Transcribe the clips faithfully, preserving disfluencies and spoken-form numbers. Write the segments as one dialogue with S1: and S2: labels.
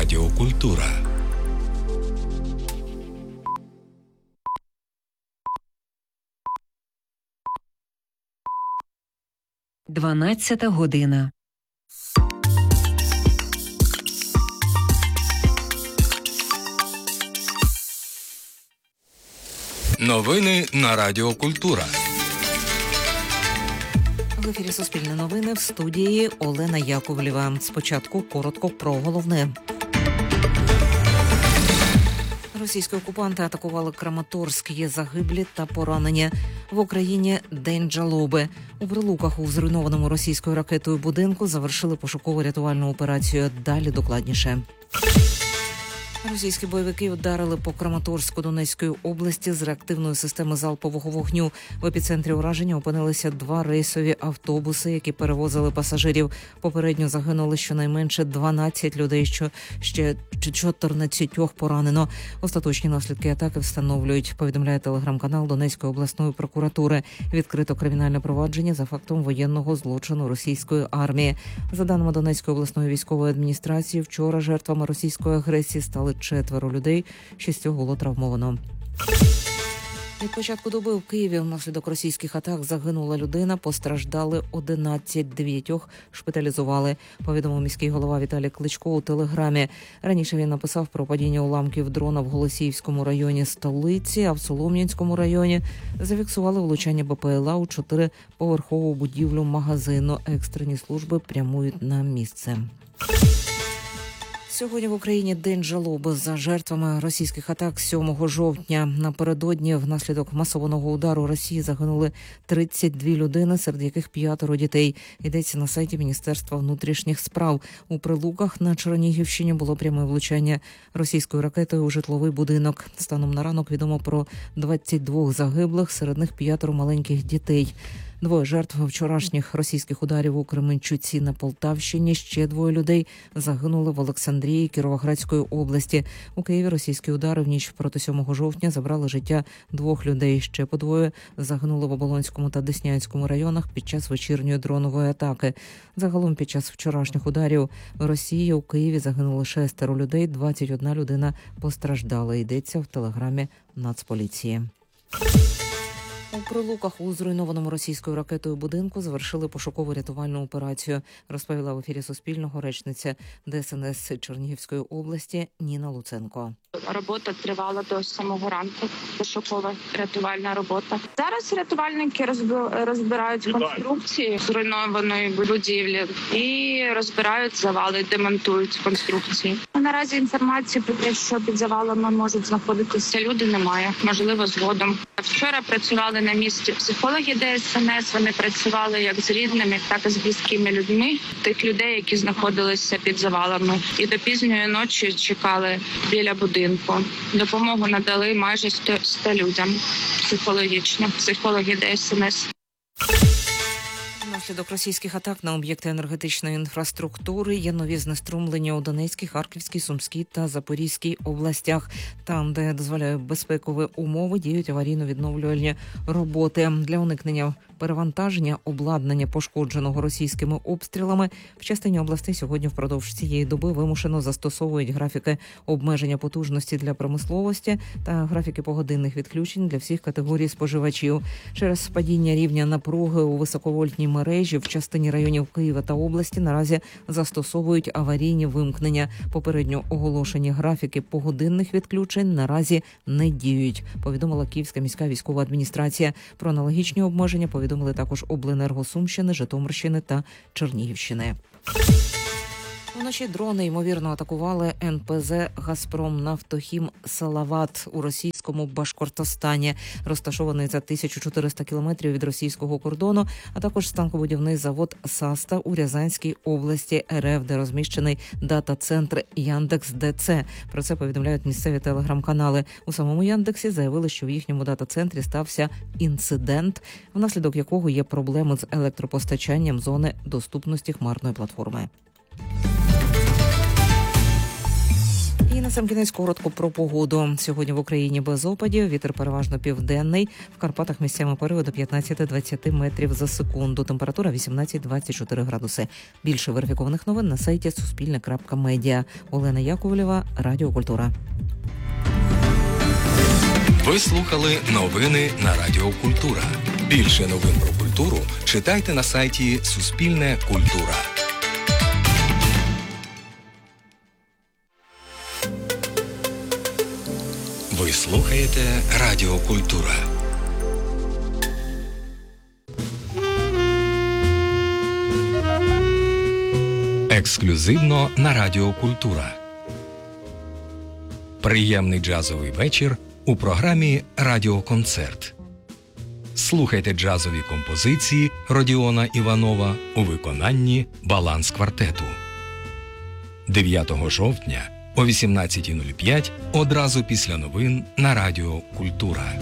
S1: Радіо Культура.
S2: Дванадцята година.
S1: Новини на Радіо Культура.
S3: В ефірі Суспільне новини, в студії Олена Яковлєва. Спочатку коротко про головне. Російські окупанти атакували Краматорськ. Є загиблі та поранені. В Україні День жалоби. У Прилуках у зруйнованому російською ракетою будинку завершили пошуково-рятувальну операцію. Далі докладніше. Російські бойовики вдарили по Краматорську Донецької області з реактивної системи залпового вогню. В епіцентрі ураження опинилися два рейсові автобуси, які перевозили пасажирів. Попередньо загинули щонайменше дванадцять людей, що ще чотирнадцять поранено. Остаточні наслідки атаки встановлюють, повідомляє телеграм-канал Донецької обласної прокуратури. Відкрито кримінальне провадження за фактом воєнного злочину російської армії. За даними Донецької обласної військової адміністрації, вчора жертвами російської агресії стали четверо людей, шістьох було травмовано. Від початку доби в Києві внаслідок російських атак загинула людина, постраждали одинадцять, дев'ятьох шпиталізували, повідомив міський голова Віталій Кличко у телеграмі. Раніше він написав про падіння уламків дрона в Голосіївському районі столиці, а в Солом'янському районі зафіксували влучання БПЛА у чотириповерхову будівлю магазину. Екстрені служби прямують на місце. Сьогодні в Україні День жалоби за жертвами російських атак сьомого жовтня. Напередодні внаслідок масованого удару Росії загинули тридцять дві людини, серед яких п'ятеро дітей. Йдеться на сайті Міністерства внутрішніх справ. У Прилуках на Чернігівщині було пряме влучання російською ракетою у житловий будинок. Станом на ранок відомо про двадцять два загиблих, серед них п'ятеро маленьких дітей. Двоє жертв вчорашніх російських ударів у Кременчуці на Полтавщині. Ще двоє людей загинули в Олександрії Кіровоградської області. У Києві російські удари в ніч проти сьомого жовтня забрали життя двох людей. Ще по двоє загинули в Оболонському та Деснянському районах під час вечірньої дронової атаки. Загалом під час вчорашніх ударів Росії у Києві загинуло шестеро людей, двадцять одна людина постраждала. Йдеться в телеграмі Нацполіції. У Прилуках у зруйнованому російською ракетою будинку завершили пошуково-рятувальну операцію, розповіла в ефірі Суспільного речниця ДСНС Чернігівської області Ніна Луценко.
S4: Робота тривала до самого ранку, пошуково-рятувальна робота. Зараз рятувальники розбирають конструкції зруйнованої будівлі і розбирають завали, демонтують конструкції. Наразі інформації про те, що під завалами можуть знаходитися люди, немає. Можливо, згодом. Вчора працювали на місці психологи ДСНС. Вони працювали як з рідними, так і з близькими людьми, тих людей, які знаходилися під завалами. І до пізньої ночі чекали біля будинку. Допомогу надали майже сто людям психологічно, психологи ДСНС.
S3: Внаслідок російських атак на об'єкти енергетичної інфраструктури є нові знеструмлення у Донецькій, Харківській, Сумській та Запорізькій областях. Там, де дозволяють безпекові умови, діють аварійно-відновлювальні роботи. Для уникнення перевантаження обладнання, пошкодженого російськими обстрілами, в частині областей сьогодні впродовж цієї доби вимушено застосовують графіки обмеження потужності для промисловості та графіки погодинних відключень для всіх категорій споживачів. Через падіння рівня напруги у високовольтній мережі в частині районів Києва та області наразі застосовують аварійні вимкнення. Попередньо оголошені графіки погодинних відключень наразі не діють, повідомила Київська міська військова адміністрація. Про аналогічні обмеження повідомили також обленерго Сумщини, Житомирщини та Чернігівщини. Вночі дрони, ймовірно, атакували ен пе зе «Газпромнафтохім Салават» у російському Башкортостані, розташований за тисячу чотириста кілометрів від російського кордону, а також станкобудівний завод «Саста» у Рязанській області ер еф, де розміщений дата-центр Яндекс.ДЦ. Про це повідомляють місцеві телеграм-канали. У самому Яндексі заявили, що в їхньому дата-центрі стався інцидент, внаслідок якого є проблеми з електропостачанням зони доступності хмарної платформи. І на сам кінець коротко про погоду. Сьогодні в Україні без опадів, вітер переважно південний. В Карпатах місцями пориви до п'ятнадцять-двадцять метрів за секунду. Температура вісімнадцять-двадцять чотири градуси. Більше верифікованих новин на сайті суспільне крапка медіа. Олена Яковлєва, Радіо Культура.
S1: Ви слухали новини на Радіо Культура. Більше новин про культуру читайте на сайті Суспільне Культура. Ви слухаєте Радіо Культура. Ексклюзивно на Радіо Культура. Приємний джазовий вечір у програмі «Радіоконцерт». Слухайте джазові композиції Родіона Іванова у виконанні «Баланс квартету». дев'ятого жовтня о вісімнадцятій нуль п'ять одразу після новин на Радіо Культура.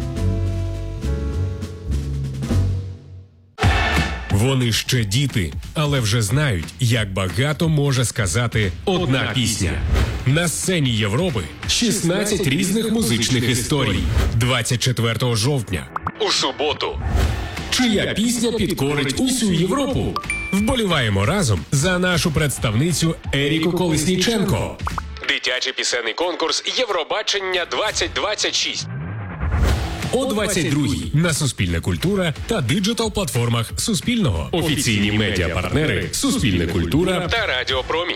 S5: Вони ще діти, але вже знають, як багато може сказати одна пісня. На сцені Європи шістнадцять різних музичних історій. двадцять четвертого жовтня. У суботу. Чия пісня підкорить усю Європу? Вболіваємо разом за нашу представницю Еріку Колесніченко. Дитячий пісенний конкурс Євробачення двадцять двадцять шість. О двадцять другій на Суспільне Культура та диджитал-платформах Суспільного. Офіційні медіапартнери Суспільне Культура та Радіо Промінь.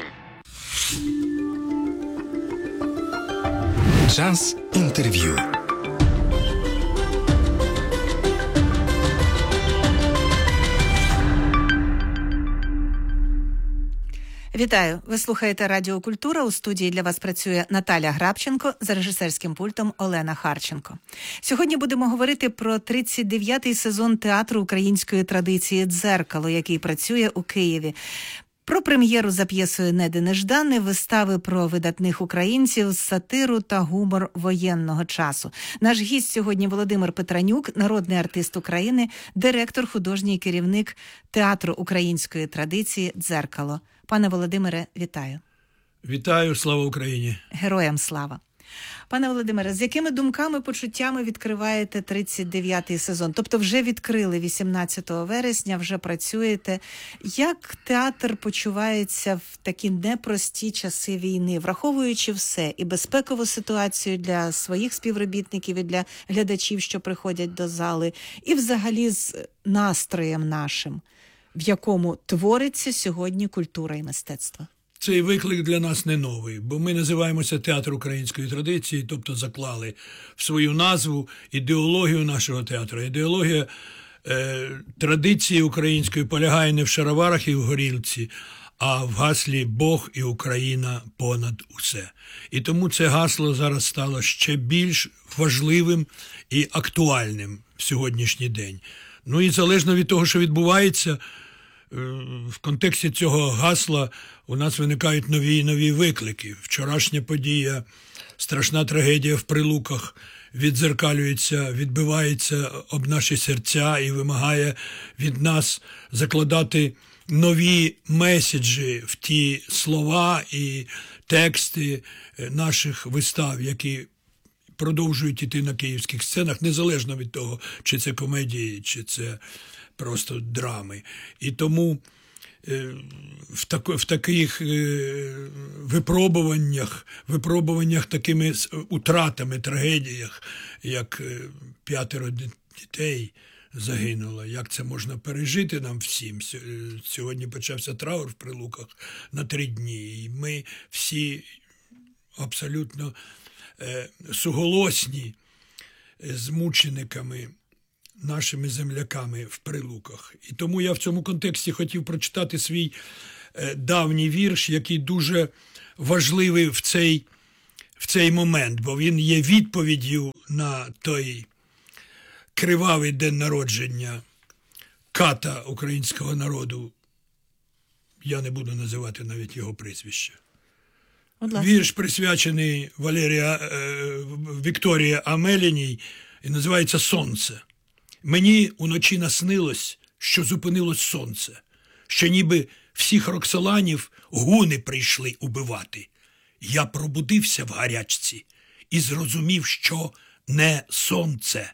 S1: Час інтерв'ю.
S6: Вітаю! Ви слухаєте Радіо Культура. У студії для вас працює Наталя Грабченко, за режисерським пультом Олена Харченко. Сьогодні будемо говорити про тридцять дев'ятий сезон театру української традиції «Дзеркало», який працює у Києві. Про прем'єру за п'єсою «Неди Неждани», вистави про видатних українців, сатиру та гумор воєнного часу. Наш гість сьогодні Володимир Петранюк, народний артист України, директор, художній керівник театру української традиції «Дзеркало». Пане Володимире, вітаю.
S7: Вітаю, слава Україні.
S6: Героям слава. Пане Володимире, з якими думками, почуттями відкриваєте тридцять дев'ятий сезон? Тобто вже відкрили вісімнадцятого вересня, вже працюєте. Як театр почувається в такі непрості часи війни, враховуючи все, і безпекову ситуацію для своїх співробітників, і для глядачів, що приходять до зали, і взагалі з настроєм нашим, в якому твориться сьогодні культура і мистецтво?
S7: Цей виклик для нас не новий, бо ми називаємося театр української традиції, тобто заклали в свою назву ідеологію нашого театру. Ідеологія е, традиції української полягає не в шароварах і в горілці, а в гаслі «Бог і Україна понад усе». І тому це гасло зараз стало ще більш важливим і актуальним в сьогоднішній день. Ну і залежно від того, що відбувається, в контексті цього гасла у нас виникають нові і нові виклики. Вчорашня подія, страшна трагедія в Прилуках віддзеркалюється, відбивається об наші серця і вимагає від нас закладати нові меседжі в ті слова і тексти наших вистав, які продовжують іти на київських сценах, незалежно від того, чи це комедії, чи це просто драми. І тому е, в, так, в таких е, випробуваннях, випробуваннях такими утратами, трагедіях, як е, п'ятеро дітей загинуло, як це можна пережити нам всім. Сьогодні почався траур в Прилуках на три дні. І ми всі абсолютно е, суголосні з мучениками, нашими земляками в Прилуках. І тому я в цьому контексті хотів прочитати свій е, давній вірш, який дуже важливий в цей, в цей момент, бо він є відповіддю на той кривавий день народження ката українського народу. Я не буду називати навіть його прізвище. Вірш присвячений Валерія, е, Вікторії Амеліній і називається «Сонце». Мені уночі наснилось, що зупинилось сонце, що ніби всіх роксоланів гуни прийшли убивати. Я пробудився в гарячці і зрозумів, що не сонце.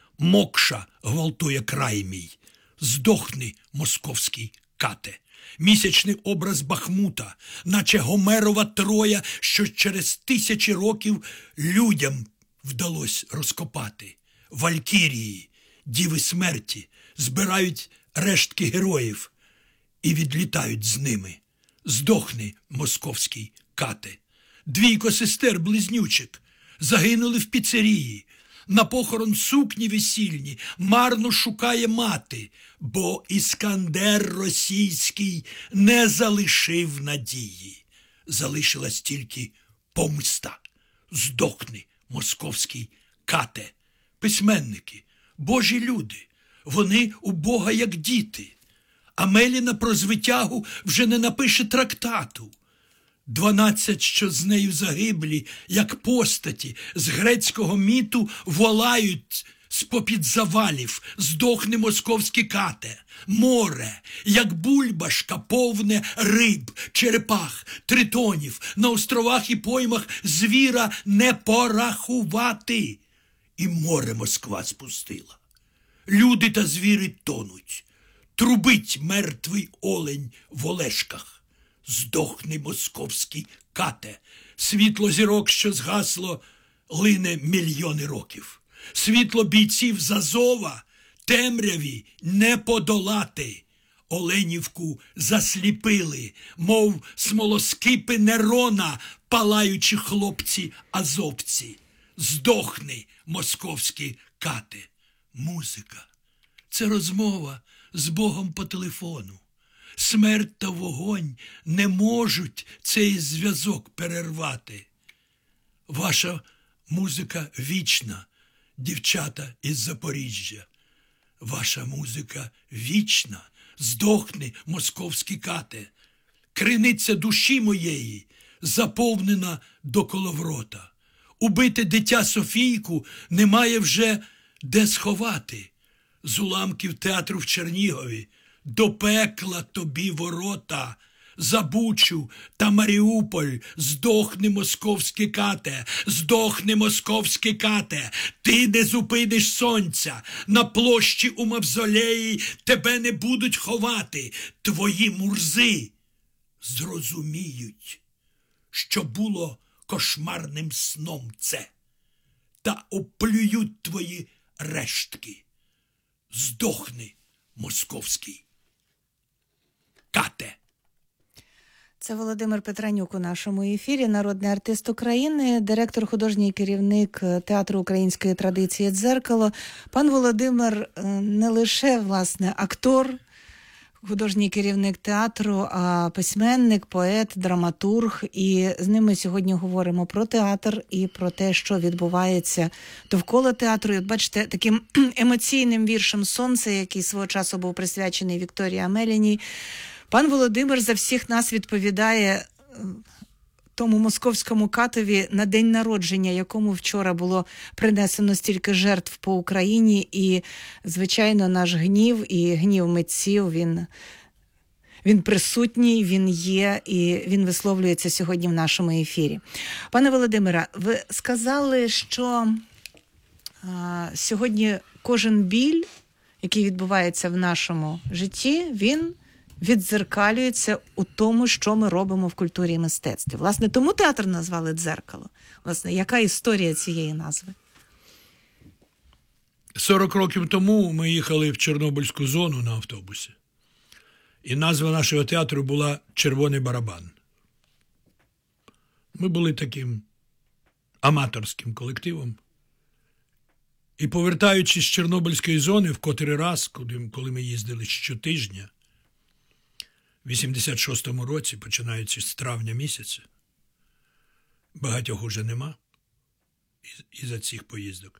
S7: Мокша гвалтує край мій. Здохни, московський кате. Місячний образ Бахмута, наче Гомерова Троя, що через тисячі років людям вдалося розкопати. Валькірії, діви смерті, збирають рештки героїв і відлітають з ними. Здохни, московський кате. Двійко сестер-близнючок загинули в піцерії. На похорон сукні весільні марно шукає мати, бо Іскандер російський не залишив надії. Залишилась тільки помста. Здохни, московський кате. Письменники, божі люди, вони у Бога як діти. Амеліна про звитягу вже не напише трактату. Дванадцять, що з нею загиблі, як постаті з грецького міту, волають з-попід завалів: здохне, московський кате. Море, як бульбашка, повне риб, черепах, тритонів, на островах і поймах звіра не порахувати. І море Москва спустила. Люди та звіри тонуть. Трубить мертвий олень в Олешках. Здохни, московський кате. Світло зірок, що згасло, лине мільйони років. Світло бійців з Азова темряві не подолати. Оленівку засліпили, мов смолоскипи Нерона, палаючі хлопці-азовці. Здохни, московський кате. Музика – це розмова з Богом по телефону. Смерть та вогонь не можуть цей зв'язок перервати. Ваша музика вічна, дівчата із Запоріжжя. Ваша музика вічна, здохни, московський кате. Криниця душі моєї заповнена до коловрота. Убите дитя Софійку немає вже де сховати. З уламків театру в Чернігові до пекла тобі ворота. За Бучу та Маріуполь здохни, московський кате, здохни, московський кате. Ти не зупиниш сонця, на площі у мавзолеї тебе не будуть ховати. Твої мурзи зрозуміють, що було кошмарним сном це, та оплюють твої рештки. Здохни, московський кате.
S6: Це Володимир Петранюк у нашому ефірі, народний артист України, директор, художній керівник Театру української традиції «Дзеркало». Пан Володимир не лише, власне, актор, художній керівник театру, а письменник, поет, драматург. І з ним ми сьогодні говоримо про театр і про те, що відбувається довкола театру. І от бачите, таким емоційним віршем «Сонце», який свого часу був присвячений Вікторії Амеліній, пан Володимир за всіх нас відповідає тому московському катові, на день народження, якому вчора було принесено стільки жертв по Україні. І, звичайно, наш гнів і гнів митців, він, він присутній, він є, і він висловлюється сьогодні в нашому ефірі. Пане Володимире, ви сказали, що а, сьогодні кожен біль, який відбувається в нашому житті, він віддзеркалюється у тому, що ми робимо в культурі і мистецтві. Власне, тому театр назвали «Дзеркало». Власне, яка історія цієї назви?
S7: сорок років тому ми їхали в Чорнобильську зону на автобусі. І назва нашого театру була «Червоний барабан». Ми були таким аматорським колективом. І повертаючись з Чорнобильської зони в котрий раз, коли ми їздили щотижня, в вісімдесят шостому році, починаючи з травня місяця, багатьох уже нема із-за цих поїздок.